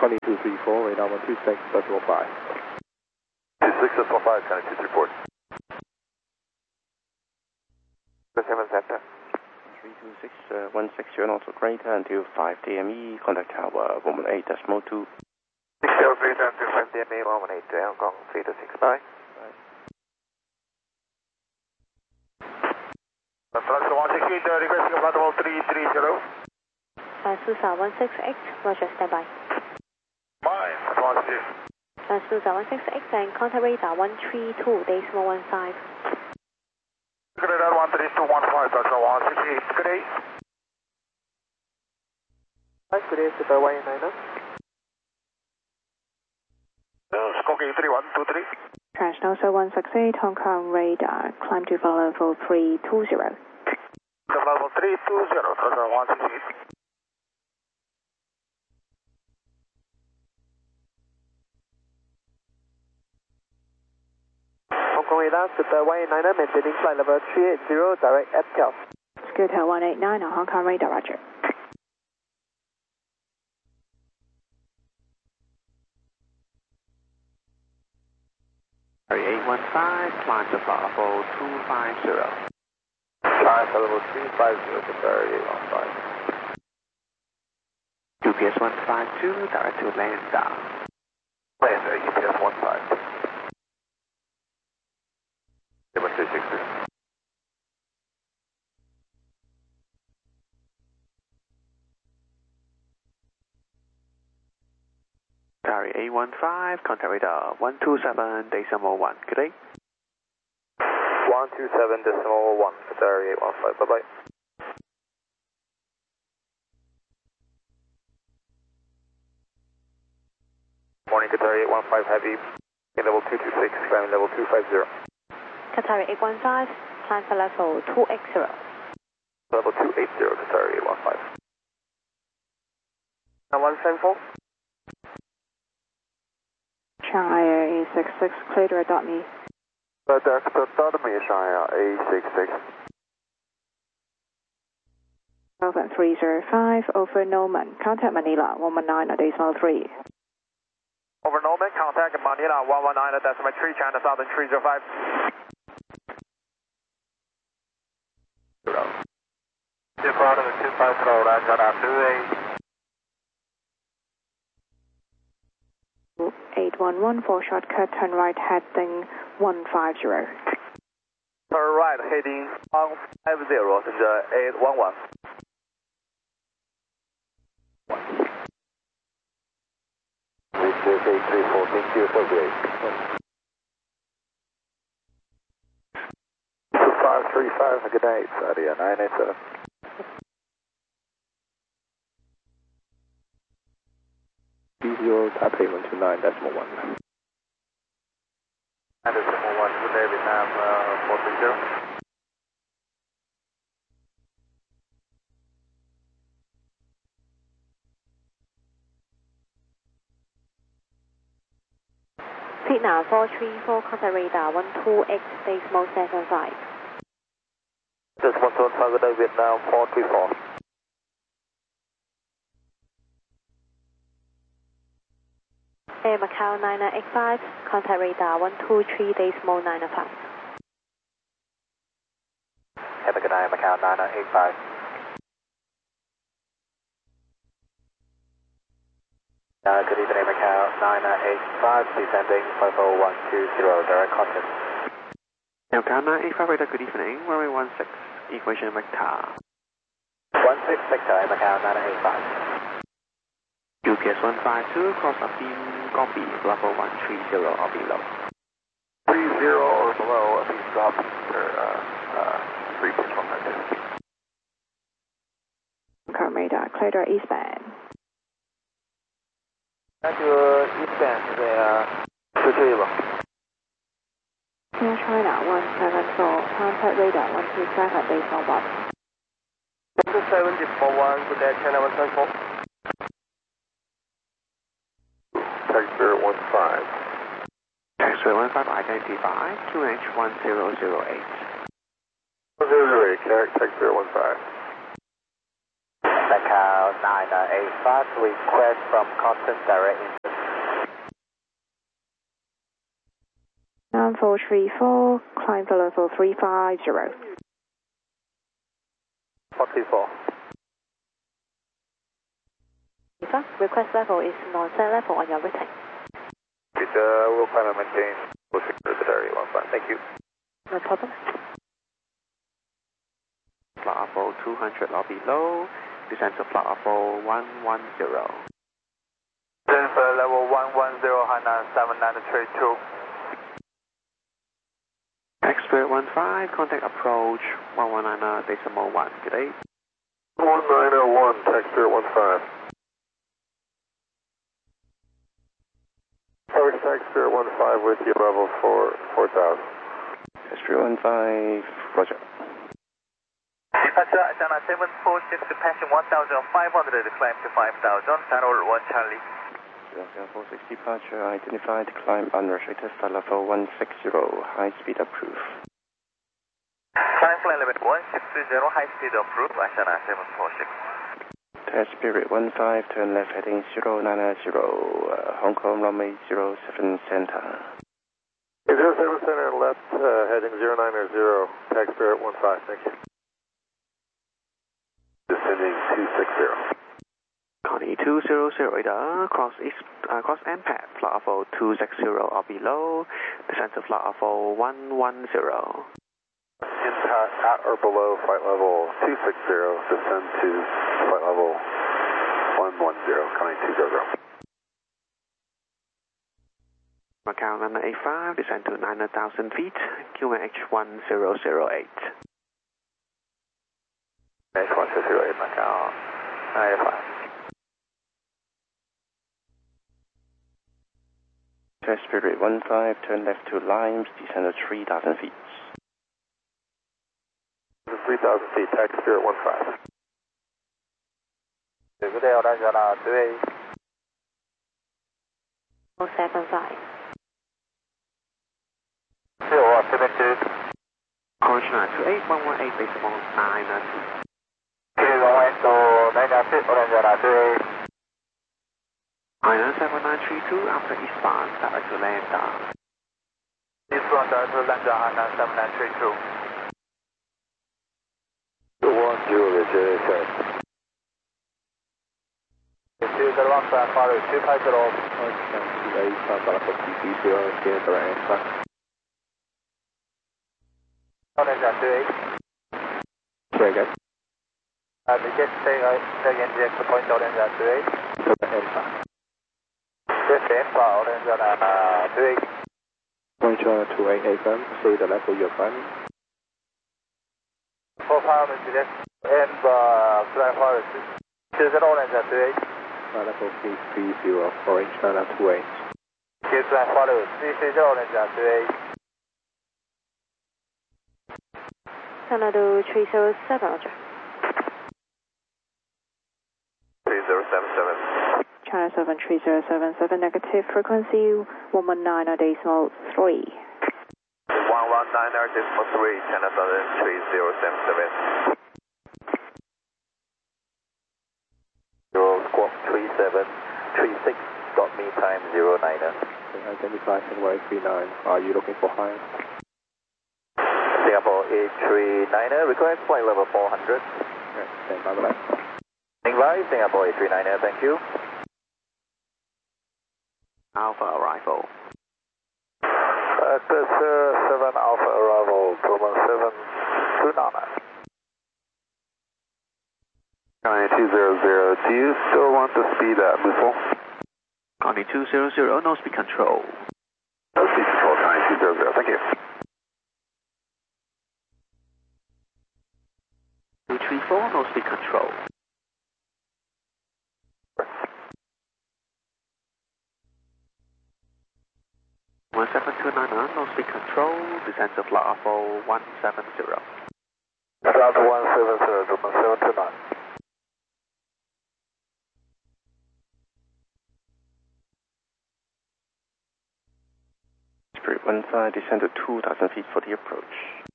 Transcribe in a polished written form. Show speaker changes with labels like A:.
A: 2234, radar 126.5.
B: 26.5, kind of 234. 7 Zeta.
C: 326, 160 nautical greater until 5 DME, contact tower 118.2.
B: 603 until 5 DME, 118, Hong Kong, 326, bye. Transfer 168, requesting about level 330.
D: Susa 168, roger, standby.
B: Mine, 160.
D: Susa 168 and contact radar 132.15.
B: Radar 132.15, Transfer 168, good day.
A: Hi, good day, Super Y9.
B: Skokie 3123.
D: Transnosa 168, Hong Kong radar, climb to level 320.
B: Level 320, Transfer 168.
A: Hong Kong radar, Super Y9, maintaining flight level 380, direct at Cal.
D: Scooter 189 on Hong Kong radar, roger.
C: Area 815, climb to level 250.
B: Climb to level 350, Qatar 815.
C: UPS 152, direct to Landa.
B: Landa, UPS 152. 7363.
C: Area 815, contact radar 127.1. Good day.
B: 127.1, Qatar 815, bye-bye. Morning, Qatar 815 Heavy, in level 226, climbing level 250.
D: Qatar 815, climb for level 280.
B: Level 280, Qatar 815.
A: 174.
D: Shanghai A66, clear to adopt me.
B: Dot.me, Shanghai A66.
D: Over 305, over Norman, contact Manila 119.3.
B: Over Norman, contact Manila 119.3, China Southern 305. Departure 250, Roger,
D: 811 for shortcut, turn right heading 150.
B: Turn right heading 150, 811. This is 834, thank you, so great. 2535, good night, Saudi 987.
A: Taipei 129.1.
B: 9.1, good day, Vietnam 430.
D: Signal 434, contact radar 128.75.
B: This is 125, good day, Vietnam 434.
D: Air Macau 9985, contact radar 123.905.
B: Have a good night, Macau 9985. Good evening, Macau 9985, descending 50120, direct contact.
C: Macau 985 radar, good evening, runway 16, equation Macau.
B: 16 Victor, Macau 985.
C: UPS 152, cross up beam, copy, level 130 or below.
B: 30 or below, please drop for 3.152.
D: Hong Kong radar, clear to eastbound.
B: That your eastbound, the 231.
D: Air China 174, contact radar 127.1.
B: 127.1, good day, China 174. Taxpayer 15.
C: Taxpayer 15, identify, QH1008.
B: 1008, taxpayer 15.
A: Macau 9985, request from Compton direct interest.
D: 9434, climb for level 350.
A: 434.
D: Request level is non-set level on your rating.
B: We'll plan on maintaining the area 15. Thank you.
D: No problem.
C: Flight level 200 or below, descend to flight level 110.
B: Descend for level 110, Hainan 7932.
C: Expert 15, contact approach 119.1. Good day.
B: 1901, Taxi 15. First Taxi 15 with you, level 4000.
C: Expert 15, roger.
B: Departure Astana 746, departure 1500, climb to 5000, channel 1 Charlie.
E: 046 departure, identified, climb unrestricted, flight level 160, high speed approved.
B: Climb flight level 160, high speed approved, Astana 746.
E: Test period 15, turn left heading 090, Hong Kong runway 07 center.
B: 07 center, left heading 090, taxi spirit 15, thank you. Descending 260.
C: Connie 200 radar, cross MPAD, flight level 260 or below, descend to flight level 110.
B: Impact at or below flight level 260, descend to flight level 110, Connie 200.
C: Macau 985, descend to 9,000 feet, QNH 1008.
B: QNH 1008, Macau 985.
E: Test period 15, turn left to Limes, descend to 3,000 feet.
B: 3,000 feet, taxi spirit 15. Good day, Oranjana 28.
D: 075.
B: 072.
C: Orange 928, 118, decimal 992.
B: Okay, runway to 996, Oranjana 28.
C: Hainan 7932, after eastbound, direct to Lambda.
B: Eastbound direct to Lambda, Hainan 7932. 210, Richard, Into the wrong side, Father, 250. Orange 28.
E: Say again.
B: The jet again, the extra point, Orange 28. Yes, Orange 28.
E: Point 28 FM, say the level you're climbing.
B: 4 pound incident and flight forest. Choose an Orange 28.
E: Flight level 330, Orange 928.
B: Choose flight forest, 330 Orange 28.
D: Canada 307, roger.
B: 3077.
D: China 73077, negative frequency 119.3.
B: 119.3, China 3077. Squawk 3736, got me time 09.
E: Identify runway 39, are you looking for higher?
B: Singapore 839, request flight level 400.
E: Okay, stand by the left.
B: Standing by, Singapore 839, thank you.
C: Alpha arrival.
B: Access 7 Alpha arrival, 21729. Connie 200, do you still want the speed at Mussel?
C: Connie 200, no speed control.
B: No speed control, Connie 200, thank you.
C: 234, no speed control. One 7299, no speed control, descend to flight level 170.
B: Flight 170, 1729.
E: Spirit 15, descend to 2,000 feet for the approach.